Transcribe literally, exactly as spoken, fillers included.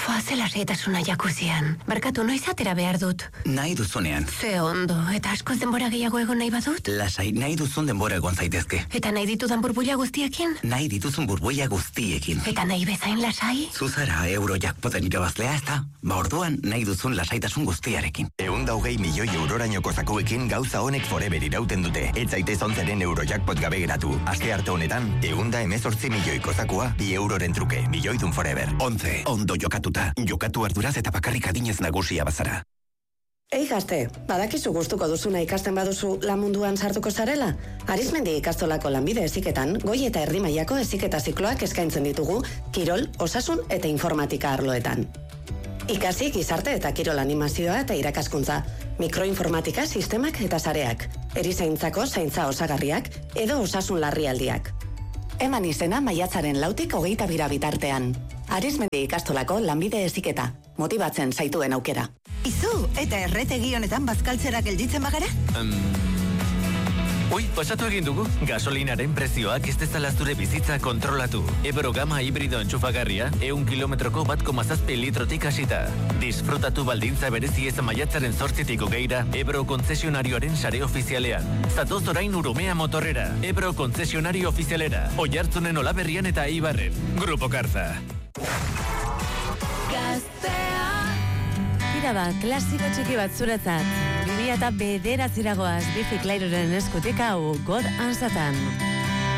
Joa, zela seitasuna jakuzian. Barkatu, noiz atera behar dut. Nahi duzunean. Ze ondo, eta askoz denbora gehiago egon nahi badut? Lasai, nahi duzun denbora egon zaitezke. Eta nahi ditudan burbuila guztiekin? Nahi dituzun burbuila guztiekin. Eta nahi bezain lasai? Zuzara Eurojackpoten irabazlea, ez da? Ba orduan, nahi duzun lasaitasun guztiarekin. Eunda hogei milioi eurorainoko zakuekin gauza honek forever irauten dute. Ez zaitez onzeren Eurojackpot gabe geratu. Aste arte honetan, eunda emezortzi milioiko zakua, bi euroren truke, milioidun forever. Ontze, ondo jokatuta. Jokatu arduraz eta bakarrik adinez nagusia bazara. Ei gazte, badakizu gustuko duzuna ikasten baduzu lan munduan sartuko zarela? Arizmendi ikastolako lanbide heziketan, goi eta erdi mailako heziketa zikloak eskaintzen ditugu, kirol, osasun eta informatika arloetan. Ikasi gizarte eta kirol animazioa eta irakaskuntza, mikroinformatika sistemak eta sareak, erizaintzako zaintza osagarriak edo osasun larrialdiak. Eman izena maiatzaren lautik hogeita bira bitartean. Arizmendi ikastolako lanbide heziketa, motibatzen zaituen aukera. Izu, eta erretegi honetan bazkaltzera gelditzen bagara? Um... Ui, pasatu egin dugu. Gasolinaren prezioak ez dezala zure bizitza kontrolatu. Ebro Gama hibrido entxufagarria, eun kilometroko bat koma zazpi litrotik hasita. Disfrutatu baldintza berezi ez maiatzaren zortzitik hogeira, Ebro kontzesionarioaren sare ofizialean. Zatoz orain Urumea motorrera, Ebro kontzesionario ofizialera. Oiartzunen Olaberrian eta Eibarren. Grupo Karza. Gaztea. Tira ba, klasiko txiki bat zuretzat. Bibia eta bederatziragoaz Bifi Clyroren eskutik hau God and Satan.